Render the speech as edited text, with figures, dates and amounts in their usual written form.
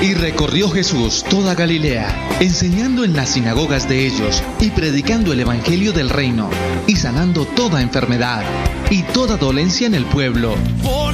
Y recorrió Jesús toda Galilea, enseñando en las sinagogas de ellos y predicando el evangelio del reino, y sanando toda enfermedad y toda dolencia en el pueblo.